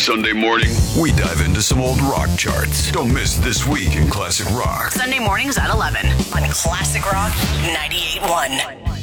Sunday morning, we dive into some old rock charts. Don't miss This Week in Classic Rock. Sunday mornings at 11 on Classic Rock 98.1.